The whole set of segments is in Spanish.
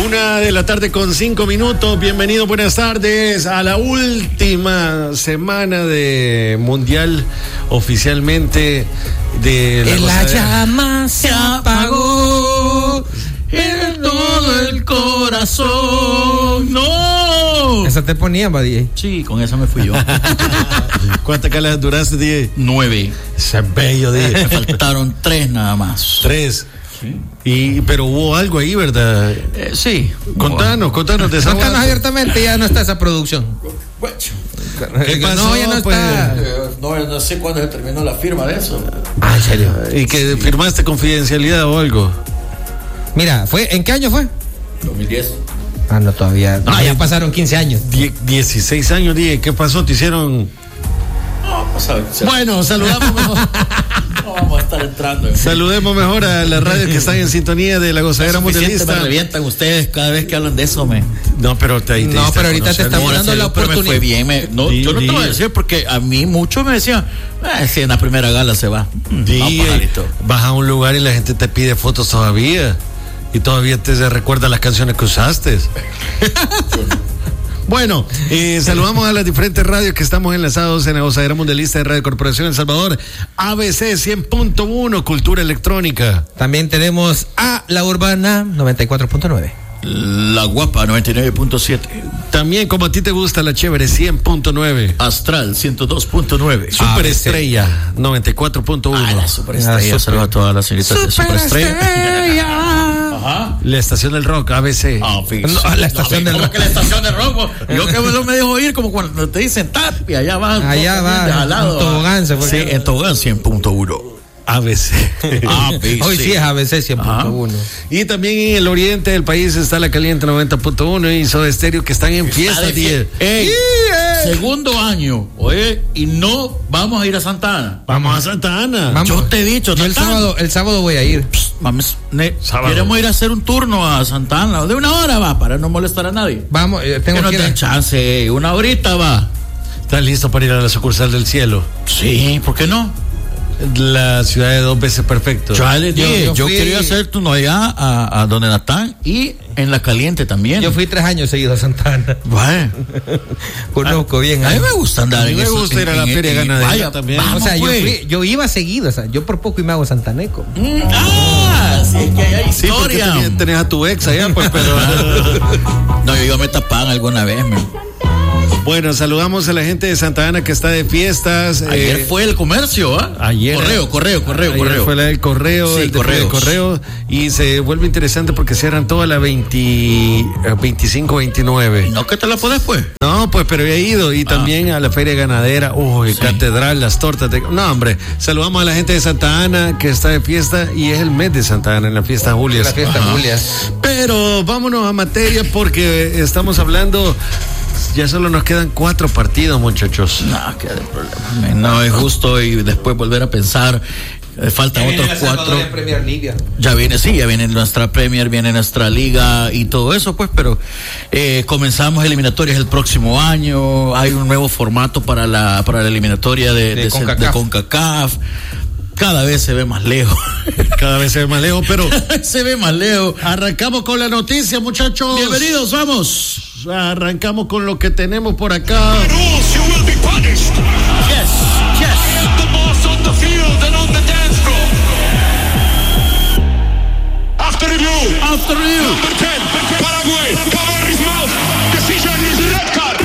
1:05 Bienvenido, buenas tardes a la última semana de Mundial oficialmente de la llama se apagó en todo el corazón. ¡No! Esa te ponía, Badie. Sí, con esa me fui yo. ¿Cuántas calas duraste, DJ? 9. Ese es bello, DJ. Me faltaron 3 nada más. 3. Sí. Pero hubo algo ahí, ¿verdad? Sí. Contanos, Contanos abiertamente, ya no está esa producción. ¿Qué pasó? No, ya no está. No sé cuándo se terminó la firma de eso. Ah, ¿en serio? ¿Y que firmaste confidencialidad o algo? Mira, ¿en qué año fue? 2010. Ah, no, todavía. No, ya pasaron 15 años. 16 años, dije. ¿Qué pasó? ¿Te hicieron...? Bueno, saludamos mejor. No vamos a estar entrando. Saludemos mejor a la radio que están en sintonía de la Gozadera Mundialista. Me revientan ustedes cada vez que hablan de eso, No, pero ahorita te estamos dando la oportunidad. Me fue bien. Yo no te voy a decir porque a mí muchos me decían, si en la primera gala se va. Vas a un lugar y la gente te pide fotos todavía. Y todavía te recuerda las canciones que usaste. Bueno, saludamos a las diferentes radios que estamos enlazados en la Gozadera Mundialista de Radio Corporación El Salvador, ABC 100.1, Cultura Electrónica. También tenemos a La Urbana 94.9. La Guapa 99.7. También, como a ti te gusta, la Chévere 100.9. Astral 102.9. Superestrella 94.1. La Superestrella. Saludos a todas las señoritas de Superestrella. Ajá. La estación del rock, ABC. La estación del rock. Que la estación del rock. Yo que me dejo ir como cuando te dicen tap y allá va. Al lado. En tobogán se fue. Sí, en tobogán 100.1. ABC. Hoy sí es ABC 100.1. Y también en el oriente del país está la Caliente 90.1 y Soda Stereo, que están en fiesta. Segundo año, oye, y no vamos a ir a Santa Ana. Vamos a Santa Ana. Vamos. Yo te he dicho, yo el sábado voy a ir. Queremos ir a hacer un turno a Santa Ana de 1 hora, va, para no molestar a nadie. Vamos, tengo que dar chance, 1 horita va. ¿Estás listo para ir a la sucursal del cielo? Sí, ¿por qué no? La ciudad de 2 veces perfecto. Yo quería hacer turno allá a donde Natán y en la Caliente también. Yo fui 3 años seguidos a Santa Ana. Bueno. Conozco bien. A mí me gusta andar en eso. Me gusta ir a la feria ganadera también. Vamos, o sea, yo iba seguido, o sea, yo por poco y me hago santaneco. Sí, es que hay historia. Sí, tenés a tu ex allá, pues, pero... No, yo me tapan alguna vez, Bueno, saludamos a la gente de Santa Ana que está de fiestas. Ayer fue el comercio, ¿ah? Ayer. Correo. Ayer fue la del correo, sí, el correo. Y se vuelve interesante porque cierran toda la 25-29. ¿No que te la pones, pues? No, pues, pero he ido. Y también a la feria ganadera. Uy, sí. Catedral, las tortas. No, hombre. Saludamos a la gente de Santa Ana que está de fiesta. Y es el mes de Santa Ana, en la fiesta Julias. La fiesta Julias. Pero vámonos a materia porque estamos hablando... Ya solo nos quedan 4 partidos, muchachos. No, qué problema. No es justo y después volver a pensar. Faltan otros 4. Ya viene nuestra Premier, viene nuestra Liga y todo eso, pues, pero comenzamos eliminatorias el próximo año. Hay un nuevo formato para la eliminatoria de CONCACAF. Cada vez se ve más lejos. Pero se ve más lejos. Arrancamos con la noticia, muchachos. Bienvenidos, vamos. Arrancamos con lo que tenemos por acá. After review. Number 10, Paraguay. Cover his mouth. Decision is red card.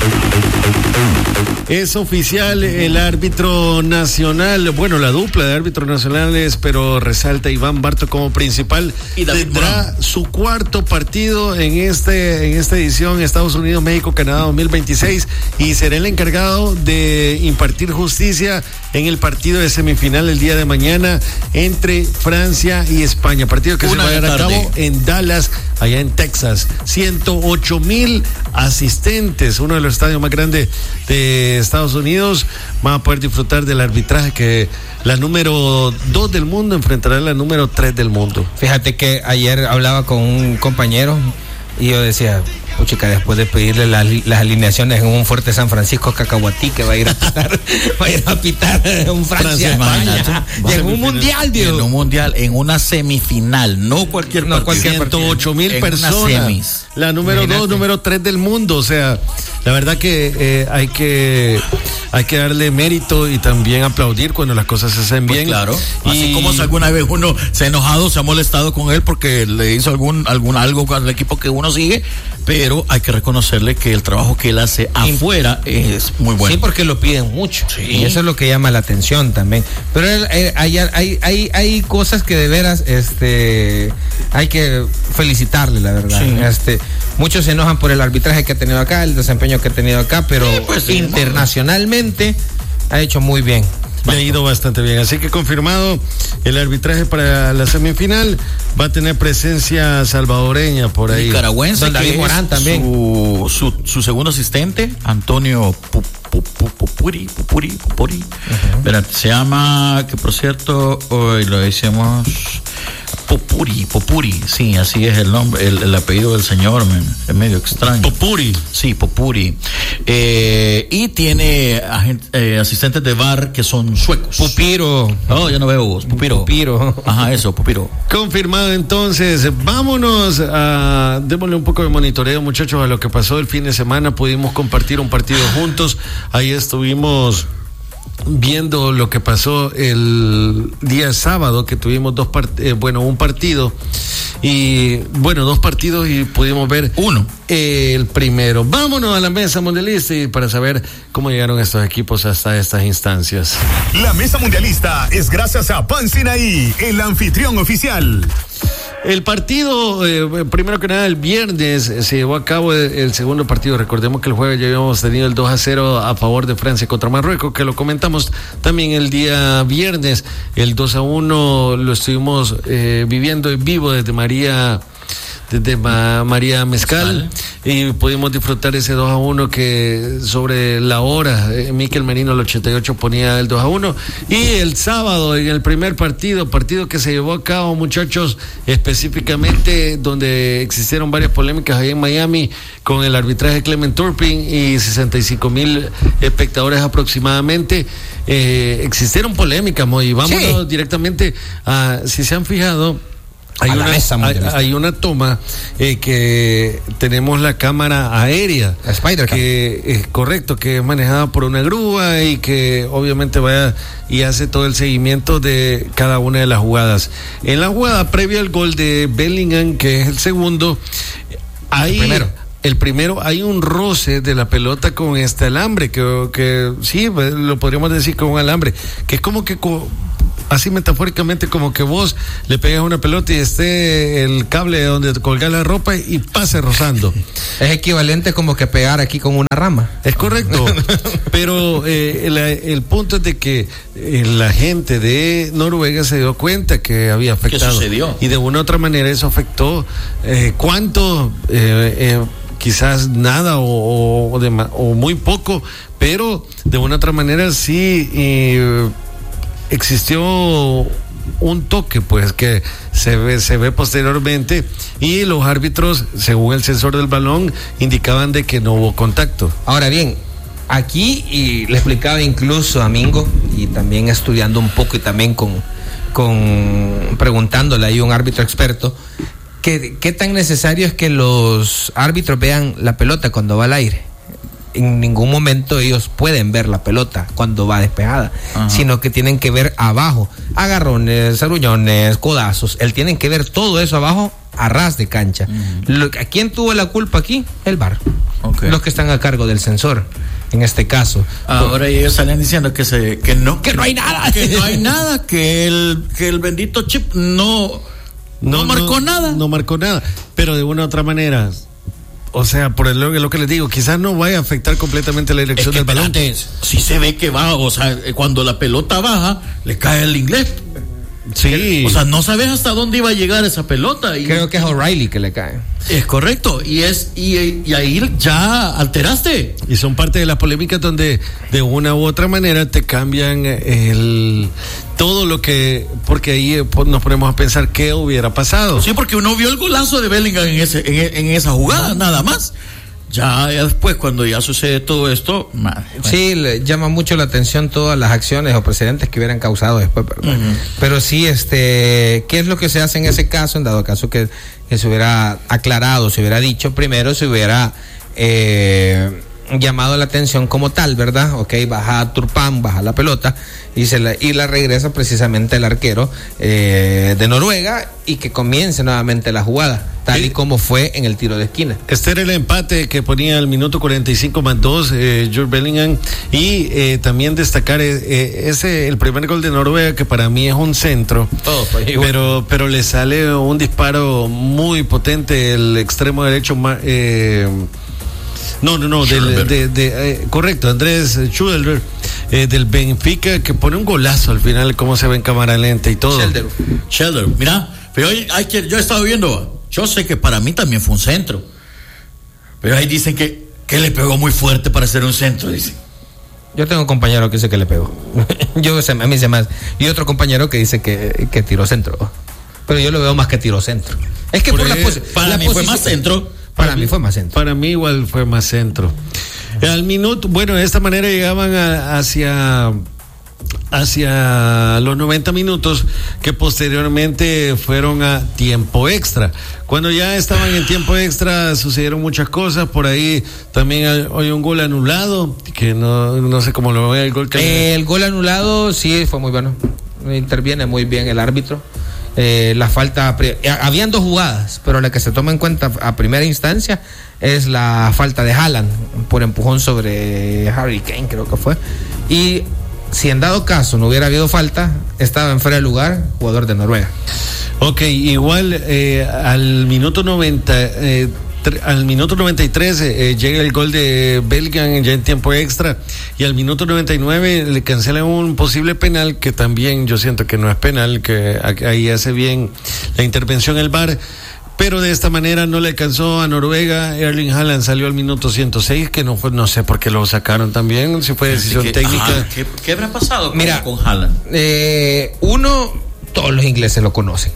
Es oficial el árbitro nacional, bueno, la dupla de árbitros nacionales, pero resalta Iván Barto como principal. Y tendrá su 4º partido en esta edición Estados Unidos, México, Canadá 2026 y será el encargado de impartir justicia en el partido de semifinal el día de mañana entre Francia y España, partido que se va a llevar a cabo en Dallas, allá en Texas. 108,000 asistentes, uno de los estadios más grandes de Estados Unidos. Van a poder disfrutar del arbitraje, que la número 2 del mundo enfrentará a la número 3 del mundo. Fíjate que ayer hablaba con un compañero y yo decía, Puchica, después de pedirle las alineaciones en un fuerte San Francisco Cacahuatí que va a ir a pitar un Francia España. Y en un mundial, Dios. En un mundial, en una semifinal, no cualquier partido. 108,000 personas. La número 2, número 3 del mundo. O sea, la verdad que hay que darle mérito y también aplaudir cuando las cosas se hacen bien. Claro. Así como si alguna vez uno se ha enojado, se ha molestado con él porque le hizo algo con el equipo que uno sigue, pero hay que reconocerle que el trabajo que él hace afuera es muy bueno. Sí, porque lo piden mucho. Sí. Y eso es lo que llama la atención también. Pero hay cosas que de veras hay que felicitarle, la verdad. Sí. Muchos se enojan por el arbitraje que ha tenido acá, el desempeño que ha tenido acá, pero internacionalmente ha hecho muy bien. Le ha ido bastante bien, así que confirmado el arbitraje para la semifinal. Va a tener presencia salvadoreña por ahí. Nicaragüense, Don David Morán también. Su segundo asistente, Antonio Pupuri. Uh-huh. Se llama, que por cierto, hoy lo decimos Popuri, sí, así es el nombre, el apellido del señor, es medio extraño. Popuri. Sí, Popuri. Y tiene asistentes de VAR que son suecos. Pupiro. Oh, ya no veo vos. Pupiro. Ajá, eso, Pupiro. Confirmado entonces. Vámonos démosle un poco de monitoreo, muchachos, a lo que pasó el fin de semana. Pudimos compartir un partido juntos. Ahí estuvimos viendo lo que pasó el día sábado, que tuvimos dos partidos y pudimos ver el primero. Vámonos a la mesa mundialista y para saber cómo llegaron estos equipos hasta estas instancias. La mesa mundialista es gracias a Pan Sinaí, el anfitrión oficial. El partido, primero que nada, el viernes se llevó a cabo el segundo partido. Recordemos que el jueves ya habíamos tenido el 2-0 a favor de Francia contra Marruecos, que lo comentamos también el día viernes. El 2-1 lo estuvimos viviendo en vivo desde María Mezcal, y pudimos disfrutar ese 2-1 que sobre la hora Mikel Merino al 88 ponía el 2-1. Y el sábado en el primer partido que se llevó a cabo, muchachos, específicamente donde existieron varias polémicas ahí en Miami con el arbitraje de Clement Turpin y 65,000 espectadores aproximadamente. Existieron polémicas, y vámonos directamente a, si se han fijado, hay una toma que tenemos la cámara aérea, que es correcto, que es manejada por una grúa y que obviamente vaya y hace todo el seguimiento de cada una de las jugadas. En la jugada previa al gol de Bellingham, que es el segundo, el primero hay un roce de la pelota con este alambre, que sí, lo podríamos decir con un alambre, que es como que así metafóricamente, como que vos le pegas una pelota y esté el cable donde colgar la ropa y pase rozando. Es equivalente como que pegar aquí con una rama. Es correcto. Pero el punto es de que la gente de Noruega se dio cuenta que había afectado. ¿Qué sucedió? Y de una u otra manera eso afectó. ¿Cuánto? Quizás nada o muy poco, pero de una u otra manera sí existió un toque, pues, que se ve posteriormente, y los árbitros, según el sensor del balón, indicaban de que no hubo contacto. Ahora bien, aquí, y le explicaba incluso a Mingo, y también estudiando un poco y también con preguntándole ahí a un árbitro experto, ¿qué tan necesario es que los árbitros vean la pelota cuando va al aire? En ningún momento ellos pueden ver la pelota cuando va despejada, sino que tienen que ver abajo, agarrones, arullones, codazos. Él tienen que ver todo eso abajo a ras de cancha. ¿A quién tuvo la culpa aquí? El VAR. Los que están a cargo del sensor, en este caso. Ahora ellos salen diciendo que no hay nada, que el bendito chip no marcó nada. No marcó nada, pero de una u otra manera, o sea, por lo que les digo, quizás no vaya a afectar completamente la dirección del balón. Si se ve que va, o sea, cuando la pelota baja, le cae el inglés. Sí. O sea, no sabes hasta dónde iba a llegar esa pelota. Creo que es O'Reilly que le cae. Es correcto. Y ahí ya alteraste. Y son parte de las polémicas donde de una u otra manera te cambian todo lo que, porque ahí nos ponemos a pensar qué hubiera pasado. Sí, porque uno vio el golazo de Bellingham en esa jugada, nada más. Ya después, cuando ya sucede todo esto, sí, le llama mucho la atención todas las acciones o precedentes que hubieran causado después, ¿verdad? Pero sí, ¿qué es lo que se hace en ese caso? En dado caso que se hubiera aclarado, se hubiera dicho primero, se hubiera llamado la atención como tal, ¿verdad? Ok, baja Turpin, baja la pelota y la regresa precisamente el arquero de Noruega, y que comience nuevamente la jugada, tal y como fue en el tiro de esquina. Este era el empate que ponía al minuto 45 más 2 Jude Bellingham, y también destacar el primer gol de Noruega, que para mí es un centro, pero le sale un disparo muy potente el extremo derecho. Correcto, Andrés Schelder, del Benfica, que pone un golazo al final, como se ve en cámara lenta y todo. Schelder, mira, pero yo he estado viendo, yo sé que para mí también fue un centro, pero ahí dicen que le pegó muy fuerte para ser un centro, dicen. Yo tengo un compañero que dice que le pegó. A mí se me hace. Y otro compañero que dice que tiró centro. Pero yo lo veo más que tiró centro. Es que para mí fue más centro. Para mí fue más centro. Para mí igual fue más centro. Al minuto, bueno, de esta manera llegaban hacia los 90 minutos, que posteriormente fueron a tiempo extra. Cuando ya estaban en tiempo extra sucedieron muchas cosas. Por ahí también hay un gol anulado, que no sé cómo lo ve el gol. El gol anulado sí fue muy bueno. Interviene muy bien el árbitro. La falta, habían dos jugadas, pero la que se toma en cuenta a primera instancia es la falta de Haaland por empujón sobre Harry Kane, creo que fue. Y si en dado caso no hubiera habido falta, estaba en fuera de lugar jugador de Noruega. Ok, igual al minuto 93 llega el gol de Bellingham ya en tiempo extra, y al minuto 99 le cancelan un posible penal, que también yo siento que no es penal, que ahí hace bien la intervención el VAR, pero de esta manera no le alcanzó a Noruega. Erling Haaland salió al minuto 106, que no sé por qué lo sacaron también, si fue decisión técnica. ¿Qué habrá pasado con Haaland? Todos los ingleses lo conocen.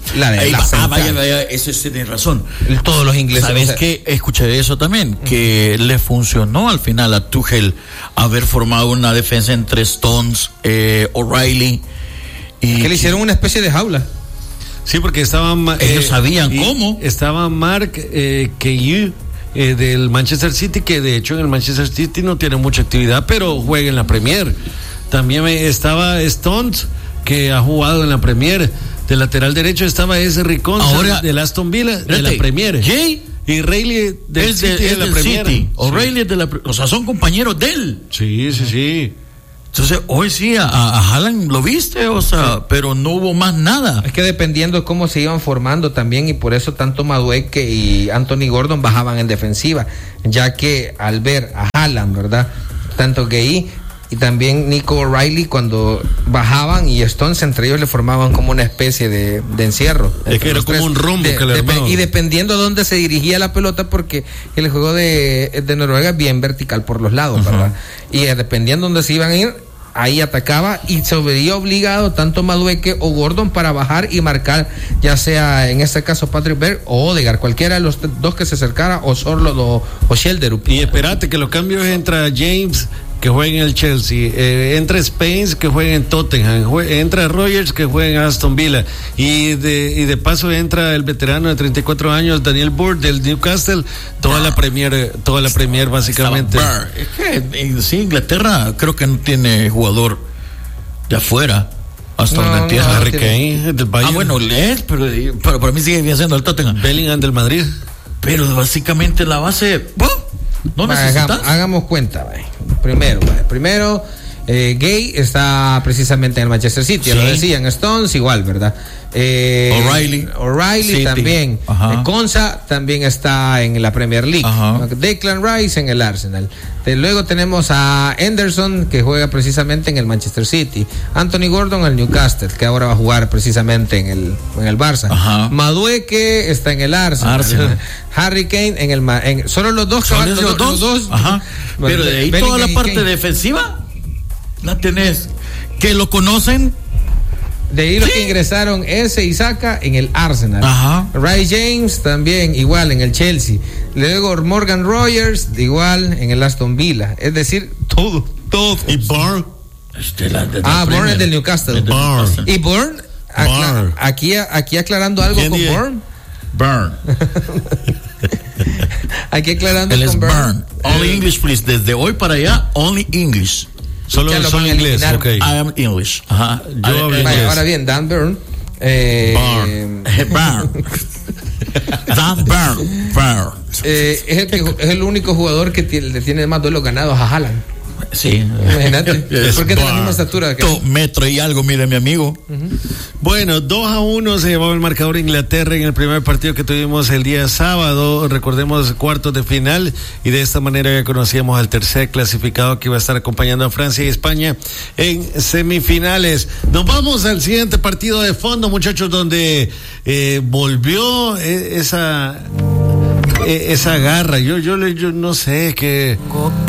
Vaya, eso tiene razón. Todos los ingleses. ¿Sabes qué? Escuché eso también, que le funcionó al final a Tuchel haber formado una defensa entre Stones, O'Reilly, y que le hicieron una especie de jaula. Sí, porque estaban ellos sabían cómo. Estaba Mark Keyu del Manchester City, que de hecho en el Manchester City no tiene mucha actividad, pero juega en la Premier. También estaba Stones, que ha jugado en la Premier. De lateral derecho estaba ese Riconza del Aston Villa, de la Premier. Jay y Rayleigh del City de la Premier. O'Reilly de la, o sea, son compañeros de él. Sí. Entonces, hoy sí, a Haaland lo viste, o sea, pero no hubo más nada. Es que dependiendo de cómo se iban formando también, y por eso tanto Madueke y Anthony Gordon bajaban en defensiva, ya que al ver a Haaland, ¿verdad? Tanto Gay y también Nico O'Reilly, cuando bajaban, y Stones, entre ellos le formaban como una especie de encierro. Es que era como un rombo que le armaban. Y dependiendo de dónde se dirigía la pelota, porque el juego de Noruega es bien vertical por los lados, ¿verdad? Y dependiendo de dónde se iban a ir, ahí atacaba, y se veía obligado tanto Madueke o Gordon para bajar y marcar, ya sea en este caso Patrick Berg o Odegaard, cualquiera de los dos que se acercara, o Sorlo o Schelderup. Y espérate que los cambios entra James, que juega en el Chelsea, entra Spence, que juega en Tottenham, entra Rogers, que juega en Aston Villa, y de paso entra el veterano de 34 años Daniel Burr del Newcastle. Toda la Premier básicamente. Es que sí, Inglaterra creo que no tiene jugador de afuera hasta donde empieza. Harry Kane del Bayern. Bueno, pero para mí sigue siendo el Tottenham. Bellingham del Madrid. Pero básicamente la base no necesitas. Hagamos cuenta, Primero, Gay está precisamente en el Manchester City, lo decían, Stones igual, ¿verdad? O'Reilly City. también. Konsa también está en la Premier League. Declan Rice en el Arsenal. Luego tenemos a Henderson, que juega precisamente en el Manchester City. Anthony Gordon al Newcastle, que ahora va a jugar precisamente en el Barça. Madueke está en el Arsenal. Harry Kane en el solo los dos. Los dos. Pero de ahí toda la parte defensiva la tenés, que lo conocen. De ahí los que ingresaron ese y Saka en el Arsenal. Ray James también igual en el Chelsea. Luego Morgan Rogers igual en el Aston Villa. Es decir, todo. Y Bourne. Bourne es del Newcastle. Y Bourne, aquí aclarando algo con Bourne. Aquí aclarando con Bourne. Only English, please. Desde hoy para allá, only English. Solo inglés, okay. I am English. Ahora bien, Dan Burn. Dan Burn. Es el único jugador que le tiene más duelos ganados a Haaland. Sí. Imagínate. Porque de la misma estatura. Metro y algo, mire mi amigo. Bueno, 2-1 se llevaba el marcador Inglaterra en el primer partido que tuvimos el día sábado. Recordemos, cuartos de final, y de esta manera ya conocíamos al tercer clasificado que iba a estar acompañando a Francia y España en semifinales. Nos vamos al siguiente partido de fondo, muchachos, donde volvió esa garra. Yo no sé, que